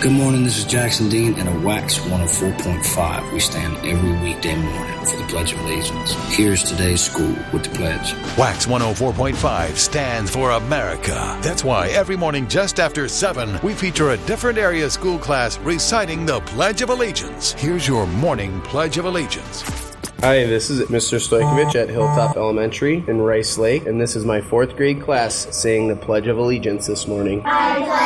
Good morning, this is Jackson Dean, and at Wax 104.5, we stand every weekday morning for the Pledge of Allegiance. Here's today's school with the pledge. Wax 104.5 stands for America. That's why every morning just after 7, we feature a different area school class reciting the Pledge of Allegiance. Here's your morning Pledge of Allegiance. Hi, this is Mr. Stojkovic at Hilltop Elementary in Rice Lake, and this is my 4th grade class saying the Pledge of Allegiance this morning.